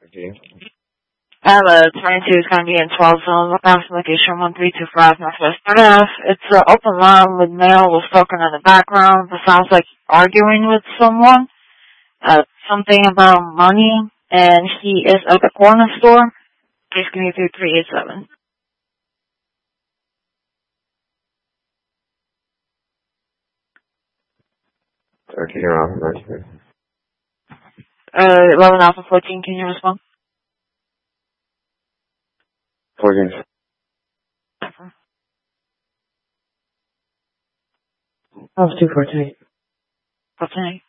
Okay. The 22 is going to be in 12 zone. Look out for location 1325 Northwest 3rd Ave. It's an open line with male was spoken in the background. It sounds like arguing with someone. Something about money, and he is at the corner store. Please give me 3387. Okay, you're off. Right. 11 Alpha 14, can you respond? 14. That was 214. 14.